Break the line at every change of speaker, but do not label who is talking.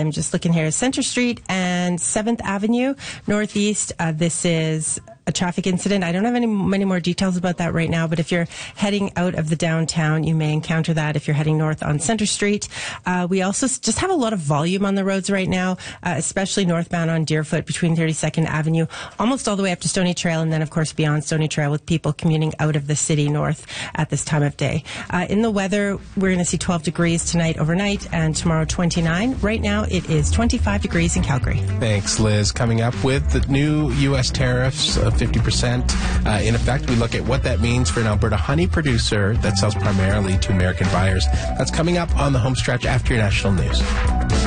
I'm just looking here. Center Street and 7th Avenue Northeast. This is a traffic incident. I don't have many more details about that right now, but if you're heading out of the downtown, you may encounter that if you're heading north on Center Street. We also just have a lot of volume on the roads right now, especially northbound on Deerfoot between 32nd Avenue, almost all the way up to Stony Trail, and then, of course, beyond Stony Trail with people commuting out of the city north at this time of day. In the weather, we're going to see 12 degrees tonight overnight, and tomorrow 29. Right now, it is 25 degrees in Calgary.
Thanks, Liz. Coming up with the new U.S. tariffs of 50% in effect, we look at what that means for an Alberta honey producer that sells primarily to American buyers. That's coming up on the home stretch after your national news.